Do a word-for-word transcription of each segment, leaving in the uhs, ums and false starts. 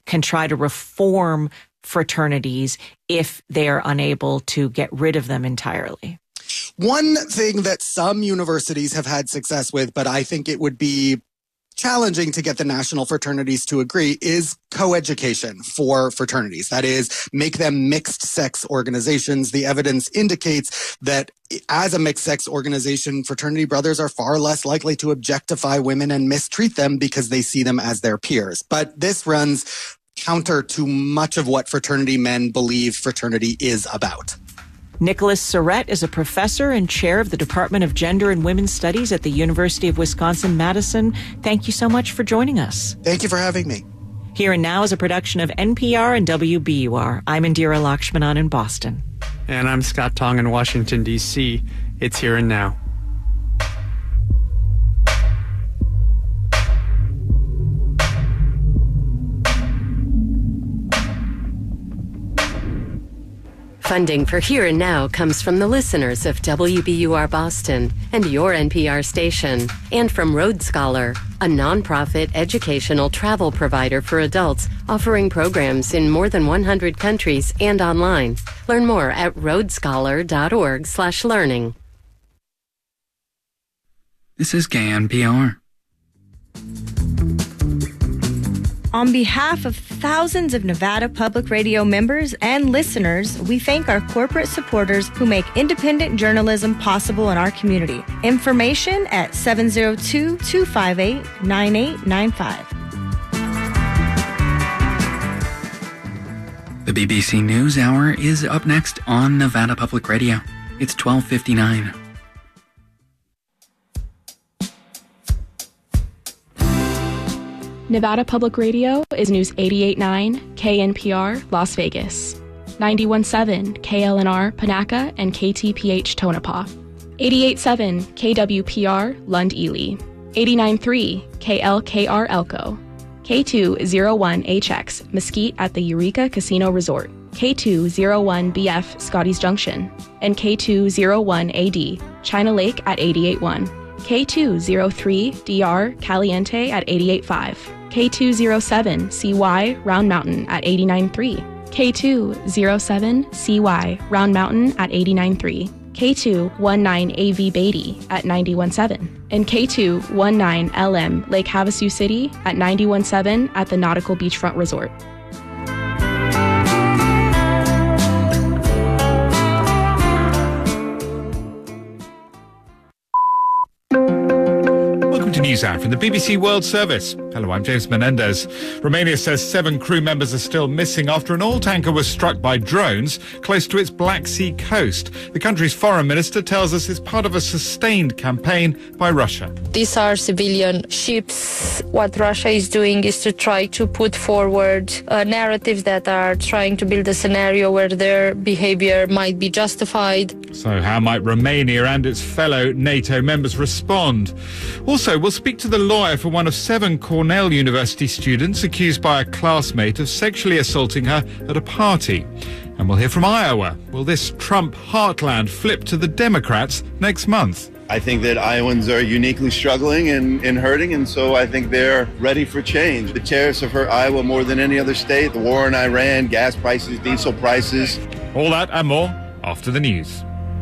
can try to reform fraternities if they are unable to get rid of them entirely? One thing that some universities have had success with, but I think it would be challenging to get the national fraternities to agree, is co-education for fraternities. That is, make them mixed sex organizations. The evidence indicates that as a mixed sex organization, fraternity brothers are far less likely to objectify women and mistreat them because they see them as their peers. But this runs counter to much of what fraternity men believe fraternity is about. Nicholas Surrett is a professor and chair of the Department of Gender and Women's Studies at the University of Wisconsin-Madison. Thank you so much for joining us. Thank you for having me. Here and Now is a production of N P R and W B U R. I'm Indira Lakshmanan in Boston. And I'm Scott Tong in Washington, D C. It's Here and Now. Funding for Here and Now comes from the listeners of W B U R Boston and your N P R station, and from Road Scholar, a nonprofit educational travel provider for adults offering programs in more than one hundred countries and online. Learn more at roadscholar.org slash learning. This is K N P R. On behalf of thousands of Nevada Public Radio members and listeners, we thank our corporate supporters who make independent journalism possible in our community. Information at seven oh two, two five eight, nine eight nine five. The B B C News Hour is up next on Nevada Public Radio. It's twelve fifty-nine. Nevada Public Radio is News eighty-eight point nine K N P R Las Vegas, ninety-one point seven K L N R Panaca and K T P H Tonopah, eighty-eight point seven K W P R Lund Ely, eighty-nine point three K L K R Elko, K two oh one H X Mesquite at the Eureka Casino Resort, K two oh one B F Scotty's Junction, and K two oh one A D China Lake at eighty-eight point one, K two oh three D R Caliente at eighty-eight point five, K two oh seven C Y Round Mountain at eighty-nine point three, K two oh seven C Y Round Mountain at eighty-nine point three, K two nineteen A V Beatty at ninety-one point seven, and K two nineteen L M Lake Havasu City at ninety-one point seven at the Nautical Beachfront Resort. News Hour from the B B C World Service. Hello, I'm James Menendez. Romania says seven crew members are still missing after an oil tanker was struck by drones close to its Black Sea coast. The country's foreign minister tells us it's part of a sustained campaign by Russia. These are civilian ships. What Russia is doing is to try to put forward uh, narratives that are trying to build a scenario where their behavior might be justified. So how might Romania and its fellow NATO members respond? Also, we'll speak to the lawyer for one of seven Cornell University students accused by a classmate of sexually assaulting her at a party. And we'll hear from Iowa. Will this Trump heartland flip to the Democrats next month? I think that Iowans are uniquely struggling and, and hurting, and so I think they're ready for change. The tariffs have hurt Iowa more than any other state. The war in Iran, gas prices, diesel prices. All that and more after the news.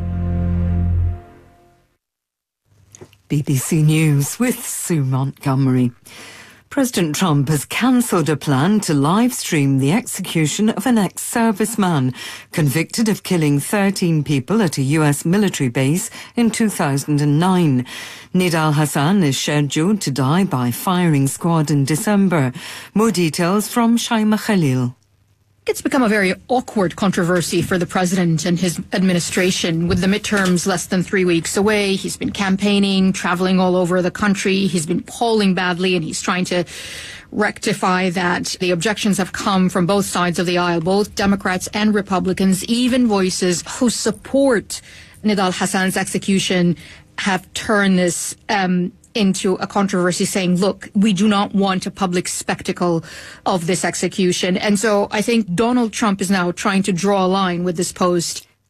B B C News with Sue Montgomery. President Trump has cancelled a plan to live stream the execution of an ex-serviceman convicted of killing thirteen people at a U S military base in two thousand nine. Nidal Hassan is scheduled to die by firing squad in December. More details from Shaima Khalil. It's become a very awkward controversy for the president and his administration. With the midterms less than three weeks away, he's been campaigning, traveling all over the country. He's been polling badly, and he's trying to rectify that. The objections have come from both sides of the aisle, both Democrats and Republicans. Even voices who support Nidal Hassan's execution have turned this um into a controversy, saying, look, we do not want a public spectacle of this execution. And so I think Donald Trump is now trying to draw a line with this post.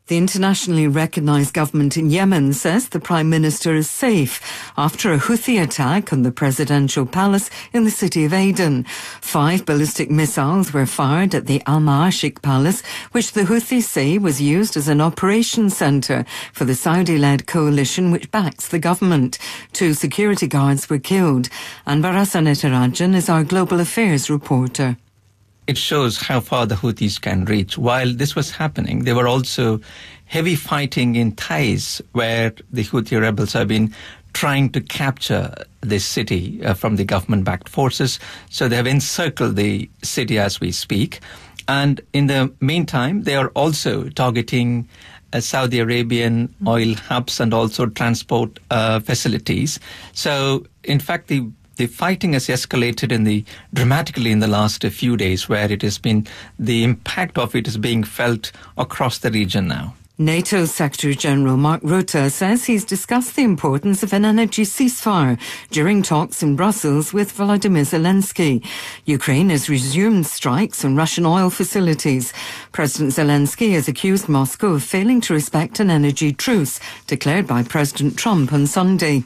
The internationally recognised government in Yemen says the Prime Minister is safe after a Houthi attack on the presidential palace in the city of Aden. Five ballistic missiles were fired at the Al-Ma'ashik Palace, which the Houthis say was used as an operations centre for the Saudi-led coalition which backs the government. Two security guards were killed. Anbar Hasanetarajan is our global affairs reporter. It shows how far the Houthis can reach. While this was happening, there were also heavy fighting in Taiz, where the Houthi rebels have been trying to capture this city uh, from the government-backed forces. So they have encircled the city as we speak. And in the meantime, they are also targeting uh, Saudi Arabian oil hubs and also transport uh, facilities. So, in fact, the The fighting has escalated in the dramatically in the last few days, where it has been the impact of it is being felt across the region now. NATO Secretary-General Mark Rutte says he's discussed the importance of an energy ceasefire during talks in Brussels with Volodymyr Zelensky. Ukraine has resumed strikes on Russian oil facilities. President Zelensky has accused Moscow of failing to respect an energy truce declared by President Trump on Sunday.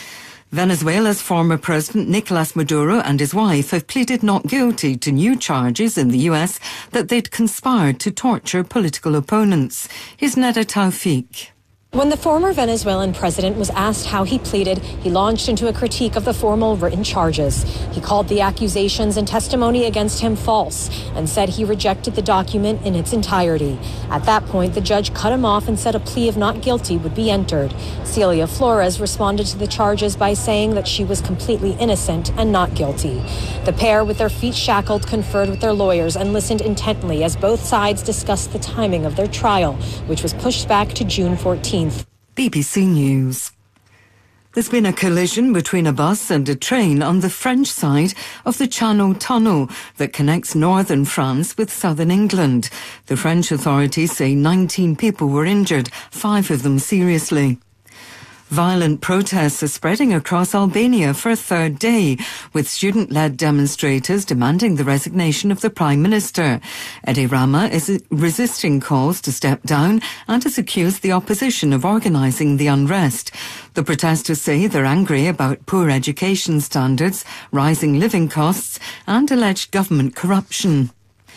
Venezuela's former president Nicolas Maduro and his wife have pleaded not guilty to new charges in the U S that they'd conspired to torture political opponents. Here's Neda Tawfiq. When the former Venezuelan president was asked how he pleaded, he launched into a critique of the formal written charges. He called the accusations and testimony against him false and said he rejected the document in its entirety. At that point, the judge cut him off and said a plea of not guilty would be entered. Celia Flores responded to the charges by saying that she was completely innocent and not guilty. The pair, with their feet shackled, conferred with their lawyers and listened intently as both sides discussed the timing of their trial, which was pushed back to June fourteenth. B B C News. There's been a collision between a bus and a train on the French side of the Channel Tunnel that connects northern France with southern England. The French authorities say nineteen people were injured, five of them seriously. Violent protests are spreading across Albania for a third day, with student-led demonstrators demanding the resignation of the Prime Minister. Edi Rama is resisting calls to step down and has accused the opposition of organising the unrest. The protesters say they're angry about poor education standards, rising living costs and alleged government corruption.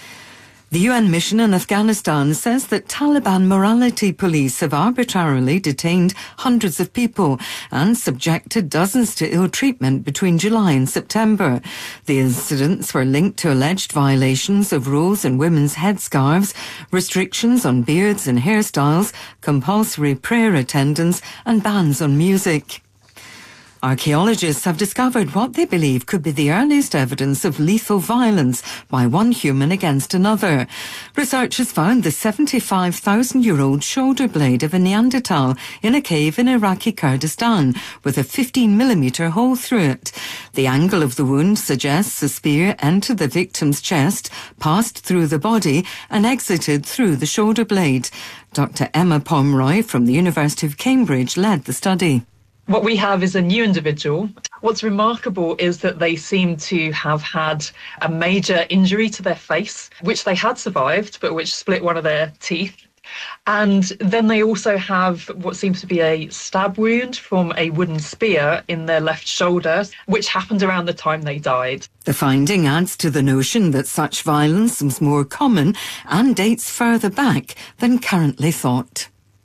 The U N mission in Afghanistan says that Taliban morality police have arbitrarily detained hundreds of people and subjected dozens to ill treatment between July and September. The incidents were linked to alleged violations of rules on women's headscarves, restrictions on beards and hairstyles, compulsory prayer attendance and bans on music. Archaeologists have discovered what they believe could be the earliest evidence of lethal violence by one human against another. Researchers found the seventy-five thousand year old shoulder blade of a Neanderthal in a cave in Iraqi Kurdistan with a fifteen millimetre hole through it. The angle of the wound suggests a spear entered the victim's chest, passed through the body and exited through the shoulder blade. Doctor Emma Pomeroy from the University of Cambridge led the study. What we have is a new individual. What's remarkable is that they seem to have had a major injury to their face, which they had survived, but which split one of their teeth. And then they also have what seems to be a stab wound from a wooden spear in their left shoulder, which happened around the time they died. The finding adds to the notion that such violence was more common and dates further back than currently thought.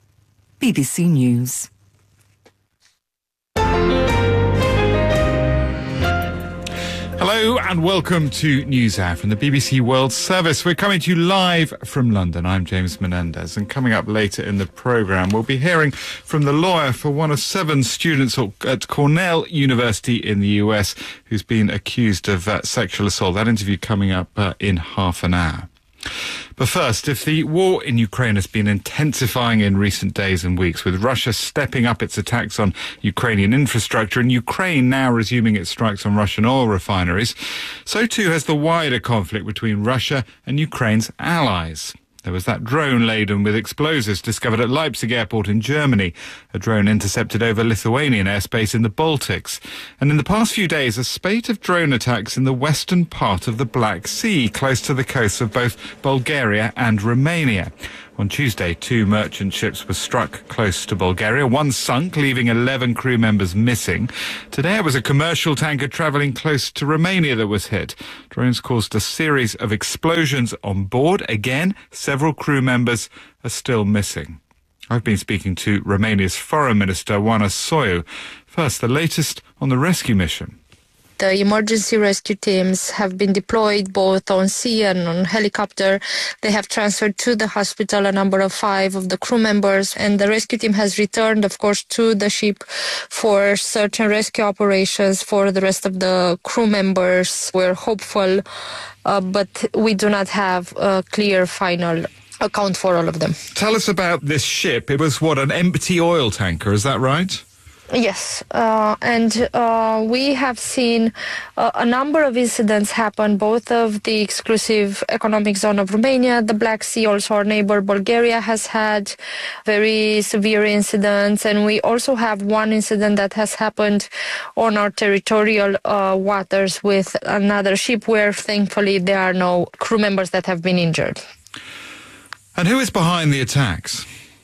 B B C News. Hello and welcome to NewsHour from the B B C World Service. We're coming to you live from London. I'm James Menendez, and coming up later in the programme, we'll be hearing from the lawyer for one of seven students at Cornell University in the U S who's been accused of uh, sexual assault. That interview coming up uh, in half an hour. But first, if the war in Ukraine has been intensifying in recent days and weeks, with Russia stepping up its attacks on Ukrainian infrastructure and Ukraine now resuming its strikes on Russian oil refineries, so too has the wider conflict between Russia and Ukraine's allies. There was that drone laden with explosives discovered at Leipzig airport in Germany. A drone intercepted over Lithuanian airspace in the Baltics. And in the past few days, a spate of drone attacks in the western part of the Black Sea, close to the coasts of both Bulgaria and Romania. On Tuesday, two merchant ships were struck close to Bulgaria. One sunk, leaving eleven crew members missing. Today it was a commercial tanker travelling close to Romania that was hit. Drones caused a series of explosions on board. Again, several crew members are still missing. I've been speaking to Romania's Foreign Minister, Oana Soiu. First, the latest on the rescue mission. The emergency rescue teams have been deployed both on sea and on helicopter. They have transferred to the hospital a number of five of the crew members, and the rescue team has returned, of course, to the ship for search and rescue operations for the rest of the crew members. We're hopeful, uh, but we do not have a clear final account for all of them. Tell us about this ship. It was, what, an empty oil tanker, is that right? Yes, uh, and uh, we have seen uh, a number of incidents happen, both of the exclusive economic zone of Romania, the Black Sea, also our neighbor Bulgaria has had very severe incidents, and we also have one incident that has happened on our territorial uh, waters with another ship where thankfully there are no crew members that have been injured. And who is behind the attacks?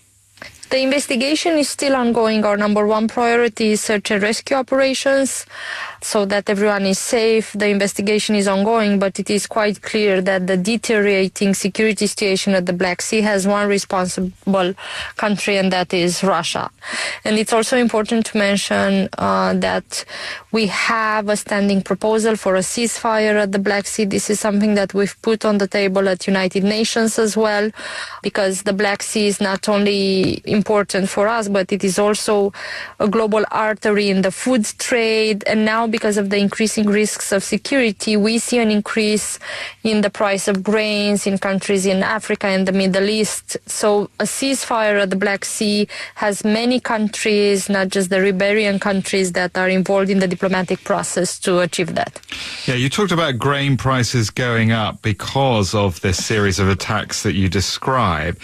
The investigation is still ongoing. Our number one priority is search and rescue operations so that everyone is safe. The investigation is ongoing, but it is quite clear that the deteriorating security situation at the Black Sea has one responsible country, and that is Russia. And it's also important to mention uh, that we have a standing proposal for a ceasefire at the Black Sea. This is something that we've put on the table at United Nations as well, because the Black Sea is not only important for us, but it is also a global artery in the food trade. And now, because of the increasing risks of security, we see an increase in the price of grains in countries in Africa and the Middle East. So a ceasefire at the Black Sea has many countries, not just the ribarian countries, that are involved in the diplomatic process to achieve that. Yeah, you talked about grain prices going up because of this series of attacks that you describe.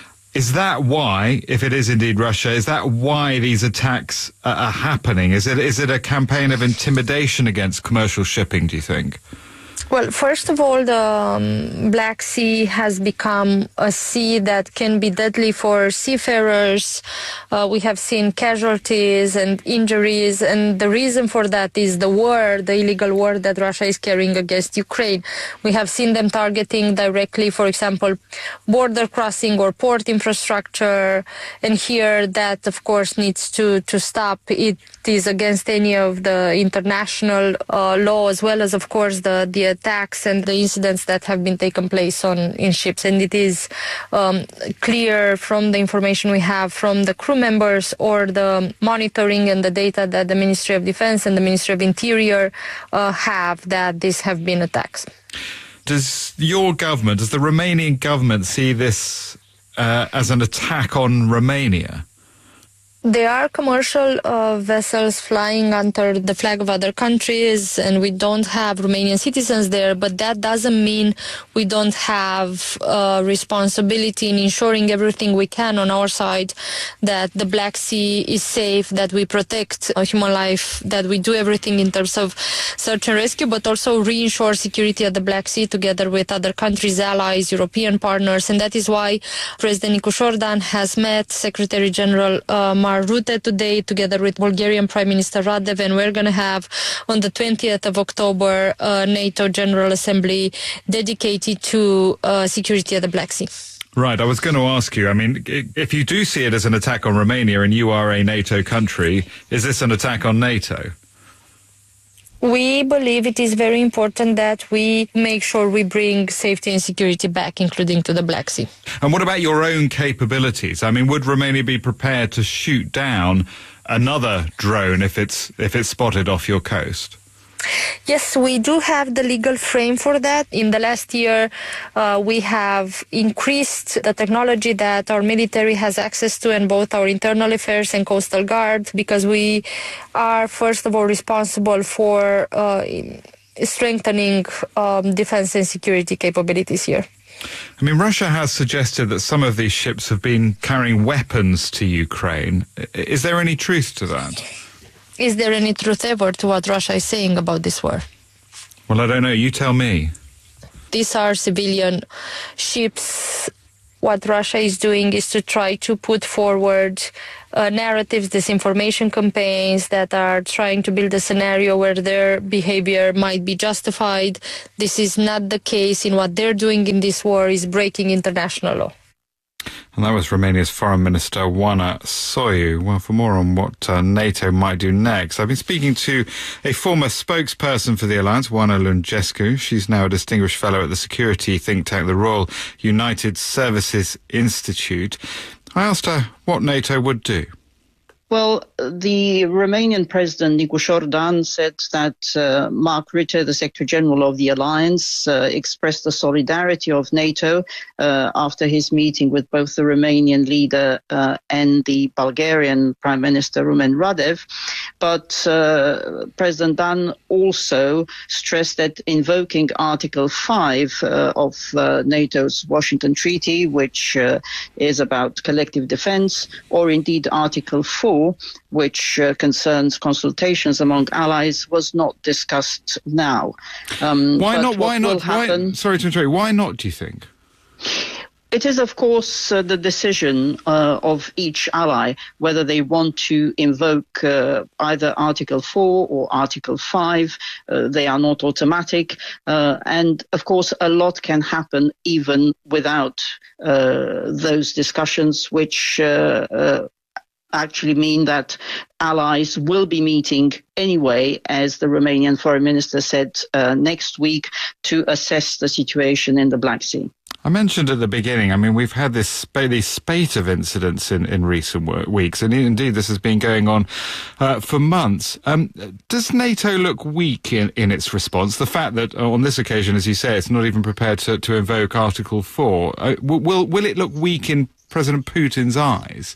Is that why, if it is indeed Russia, is that why these attacks uh, are happening? Is it is it a campaign of intimidation against commercial shipping, do you think? Well, first of all, the um, Black Sea has become a sea that can be deadly for seafarers. Uh, we have seen casualties and injuries, and the reason for that is the war, the illegal war that Russia is carrying against Ukraine. We have seen them targeting directly, for example, border crossing or port infrastructure, and here that, of course, needs to, to stop. It is against any of the international uh, law, as well as, of course, the, the attacks and the incidents that have been taken place on in ships. And it is um, clear from the information we have from the crew members or the monitoring and the data that the Ministry of Defense and the Ministry of Interior uh, have, that these have been attacks. Does your government, does the Romanian government see this uh, as an attack on Romania? There are commercial uh, vessels flying under the flag of other countries, and we don't have Romanian citizens there, but that doesn't mean we don't have uh, responsibility in ensuring everything we can on our side, that the Black Sea is safe, that we protect uh, human life, that we do everything in terms of search and rescue, but also reinsure security at the Black Sea together with other countries, allies, European partners. And that is why President Nicu Șordan has met Secretary General uh, Rute today together with Bulgarian Prime Minister Radev, and we're going to have on the twentieth of October a NATO General Assembly dedicated to uh, security at the Black Sea. Right, I was going to ask you, I mean, if you do see it as an attack on Romania and you are a NATO country, is this an attack on NATO? We believe it is very important that we make sure we bring safety and security back, including to the Black Sea. And what about your own capabilities? I mean, would Romania be prepared to shoot down another drone if it's if it's spotted off your coast? Yes, we do have the legal frame for that. In the last year, uh, we have increased the technology that our military has access to, and both our internal affairs and coastal guard, because we are, first of all, responsible for uh, strengthening um, defense and security capabilities here. I mean, Russia has suggested that some of these ships have been carrying weapons to Ukraine. Is there any truth to that? Is there any truth ever to what Russia is saying about this war? Well, I don't know. You tell me. These are civilian ships what Russia is doing is to try to put forward uh, narratives, disinformation campaigns that are trying to build a scenario where their behavior might be justified. This is not the case. In what they're doing in this war is breaking international law. And that was Romania's Foreign Minister, Oana Soiu. Well, for more on what uh, NATO might do next, I've been speaking to a former spokesperson for the alliance, Oana Lungescu. She's now a distinguished fellow at the security think tank, the Royal United Services Institute. I asked her what NATO would do. Well, the Romanian President, Nicu Șordan, said that uh, Mark Rutte, the Secretary General of the Alliance, uh, expressed the solidarity of NATO uh, after his meeting with both the Romanian leader uh, and the Bulgarian Prime Minister, Rumen Radev. But uh, President Dan also stressed that invoking Article five uh, of uh, NATO's Washington Treaty, which uh, is about collective defense, or indeed Article four, which uh, concerns consultations among allies, was not discussed now. Um, why not? Why not? Happen, why, sorry to interrupt. Why not, do you think? It is, of course, uh, the decision uh, of each ally whether they want to invoke uh, either Article four or Article five. Uh, they are not automatic. Uh, and, of course, a lot can happen even without uh, those discussions, which uh, uh, actually mean that allies will be meeting anyway, as the Romanian Foreign Minister said uh, next week, to assess the situation in the Black Sea. I mentioned at the beginning, I mean, we've had this sp- this spate of incidents in, in recent w- weeks, and indeed this has been going on uh, for months. Um, does NATO look weak in, in its response? The fact that uh, on this occasion, as you say, it's not even prepared to, to invoke Article four, uh, will, will it look weak in President Putin's eyes?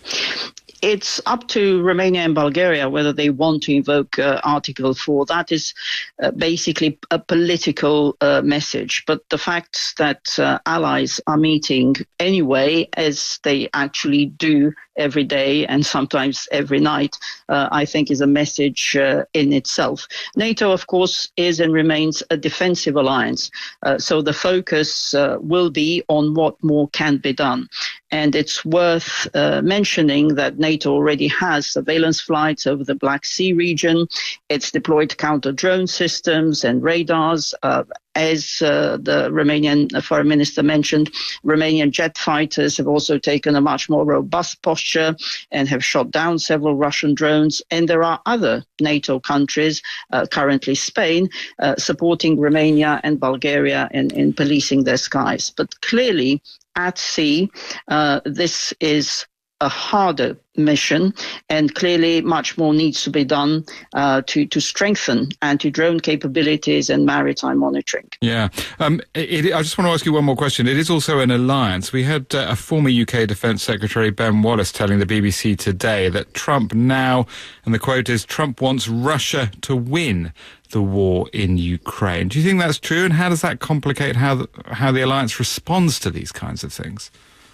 It's up to Romania and Bulgaria whether they want to invoke uh, Article four. That is uh, basically a political uh, message. But the fact that uh, allies are meeting anyway, as they actually do every day and sometimes every night, uh, I think is a message uh, in itself. NATO, of course, is and remains a defensive alliance. Uh, so the focus uh, will be on what more can be done. And it's worth uh, mentioning that NATO already has surveillance flights over the Black Sea region. It's deployed counter-drone systems and radars. Uh, as uh, the Romanian Foreign Minister mentioned, Romanian jet fighters have also taken a much more robust posture and have shot down several Russian drones. And there are other NATO countries, uh, currently Spain, uh, supporting Romania and Bulgaria in, in policing their skies. But clearly, at sea, uh, this is a harder mission, and clearly much more needs to be done uh, to, to strengthen anti-drone capabilities and maritime monitoring. Yeah. Um, it, it, I just want to ask you one more question. It is also an alliance. We had uh, a former U K Defence Secretary, Ben Wallace, telling the B B C today that Trump now, and the quote is, Trump wants Russia to win the war in Ukraine. Do you think that's true? And how does that complicate how the, how the alliance responds to these kinds of things?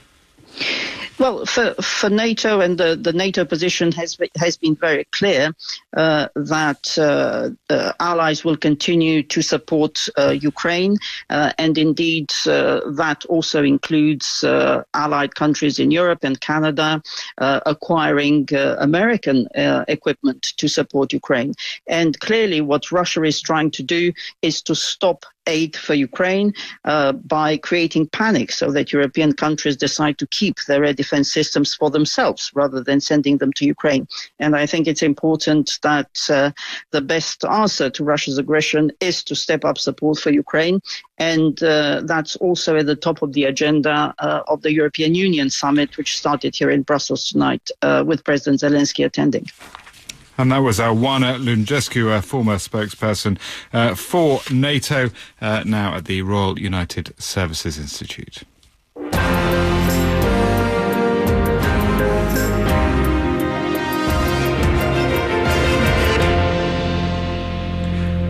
Well, for, for NATO, and the, the NATO position has has been very clear uh, that uh, uh, allies will continue to support uh, Ukraine, uh, and indeed uh, that also includes uh, allied countries in Europe and Canada uh, acquiring uh, American uh, equipment to support Ukraine. And clearly what Russia is trying to do is to stop aid for Ukraine uh, by creating panic so that European countries decide to keep their air defense systems for themselves rather than sending them to Ukraine. And I think it's important that uh, the best answer to Russia's aggression is to step up support for Ukraine. And uh, that's also at the top of the agenda uh, of the European Union summit, which started here in Brussels tonight uh, with President Zelensky attending. And that was Oana Lungescu, a former spokesperson uh, for NATO, uh, now at the Royal United Services Institute. The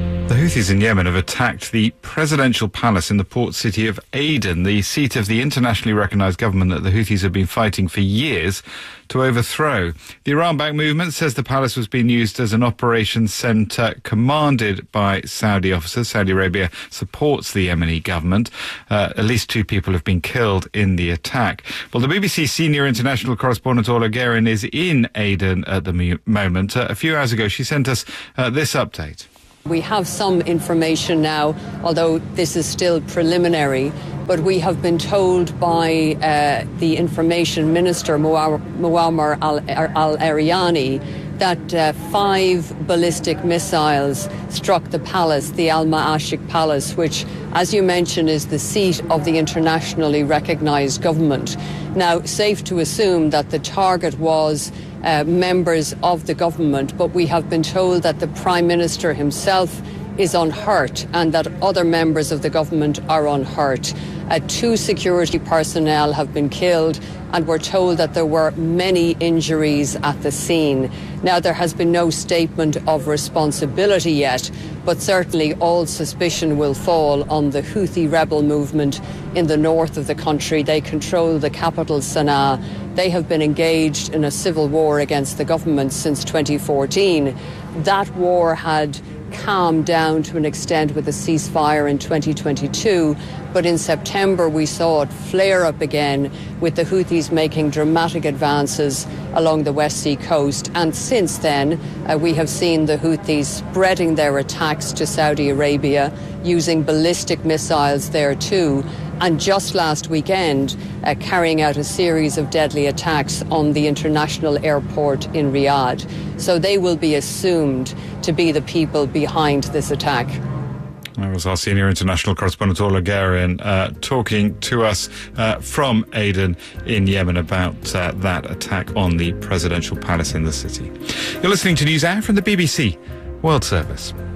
Houthis in Yemen have attacked the presidential palace in the port city of Aden, the seat of the internationally recognised government that the Houthis have been fighting for years to overthrow. The Iran-backed movement says the palace was being used as an operations centre commanded by Saudi officers. Saudi Arabia supports the Yemeni government. Uh, at least two people have been killed in the attack. Well, the B B C senior international correspondent Orla Guerin is in Aden at the mo- moment. Uh, a few hours ago, she sent us uh, this update. We have some information now, although this is still preliminary, but we have been told by uh, the Information Minister, Muammar al-Ariani, that uh, five ballistic missiles struck the palace, the Al-Ma'ashik Palace, which, as you mentioned, is the seat of the internationally recognised government. Now, safe to assume that the target was Uh, members of the government, but we have been told that the Prime Minister himself is unhurt and that other members of the government are unhurt. Uh, two security personnel have been killed, and we're told that there were many injuries at the scene. Now, there has been no statement of responsibility yet, but certainly all suspicion will fall on the Houthi rebel movement in the north of the country. They control the capital, Sana'a. They have been engaged in a civil war against the government since twenty fourteen. That war had calmed down to an extent with a ceasefire in twenty twenty-two, but in September we saw it flare up again with the Houthis making dramatic advances along the West Sea coast. And since then, uh, we have seen the Houthis spreading their attacks to Saudi Arabia, using ballistic missiles there too, and just last weekend uh, carrying out a series of deadly attacks on the international airport in Riyadh. So they will be assumed to be the people behind this attack. That was our senior international correspondent Orla Guerin uh, talking to us uh, from Aden in Yemen about uh, that attack on the presidential palace in the city. You're listening to NewsHour from the B B C World Service.